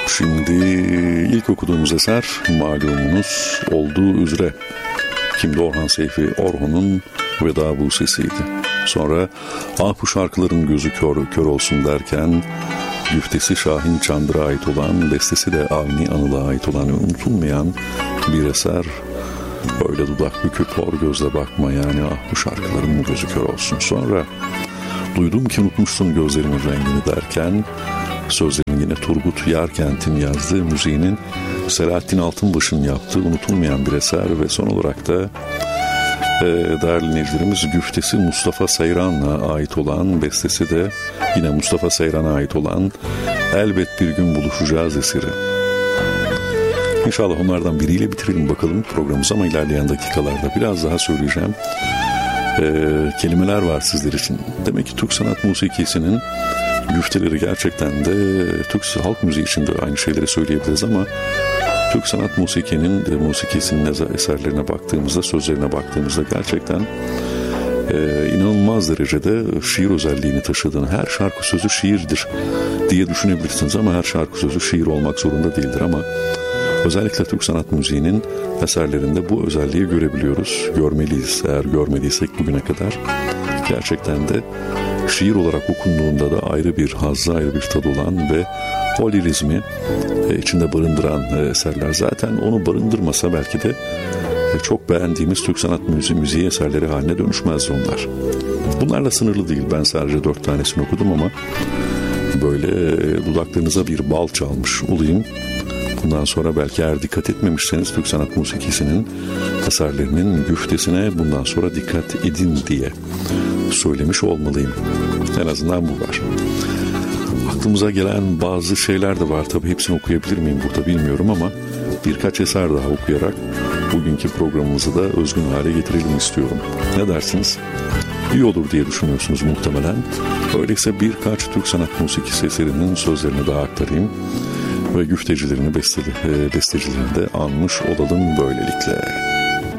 Şimdi ilk okuduğumuz eser malumunuz olduğu üzere kimdi? Orhan Seyfi Orhun'un Veda Busesi'ydi. Sonra bu şarkıların gözü kör olsun derken güftesi Şahin Çandır'a ait olan, bestesi de Avni Anıl'a ait olan unutulmayan bir eser. Öyle dudak büküp hor gözle bakma, yani bu şarkıların gözü kör olsun. Sonra duydum ki unutmuşsun gözlerimin rengini derken, sözlerin yine Turgut Yarkent'in yazdığı, müziğinin Selahattin Altınbaş'ın yaptığı unutulmayan bir eser ve son olarak da değerli dinleyicilerimiz güftesi Mustafa Seyran'a ait olan, bestesi de yine Mustafa Seyran'a ait olan Elbet Bir Gün Buluşacağız eseri. İnşallah onlardan biriyle bitirelim bakalım programımız, ama ilerleyen dakikalarda biraz daha söyleyeceğim kelimeler var sizler için. Demek ki Türk sanat musikisinin güfteleri gerçekten de Türk halk müziği için de aynı şeyleri söyleyebiliriz, ama Türk sanat musikisinin eserlerine baktığımızda, sözlerine baktığımızda gerçekten inanılmaz derecede şiir özelliğini taşıdığını, her şarkı sözü şiirdir diye düşünebilirsiniz, ama her şarkı sözü şiir olmak zorunda değildir. Ama özellikle Türk sanat müziğinin eserlerinde bu özelliği görebiliyoruz, görmeliyiz. Eğer görmediysek bugüne kadar, gerçekten de şiir olarak okunduğunda da ayrı bir hazzı, ayrı bir tadı olan ve o lirizmi içinde barındıran eserler. Zaten onu barındırmasa belki de çok beğendiğimiz Türk sanat müziği eserleri haline dönüşmezdi onlar. Bunlarla sınırlı değil. Ben sadece 4 tanesini okudum, ama böyle dudaklarınıza bir bal çalmış olayım. Bundan sonra belki eğer dikkat etmemişseniz Türk sanat musikisinin eserlerinin güftesine bundan sonra dikkat edin diye söylemiş olmalıyım. En azından bu var. Aklımıza gelen bazı şeyler de var. Tabii hepsini okuyabilir miyim burada bilmiyorum, ama birkaç eser daha okuyarak bugünkü programımızı da özgün hale getirelim istiyorum. Ne dersiniz? İyi olur diye düşünüyorsunuz muhtemelen. Öyleyse birkaç Türk sanat musikisi eserinin sözlerini daha aktarayım ve güftecilerini, bestecilerini de anmış olalım böylelikle.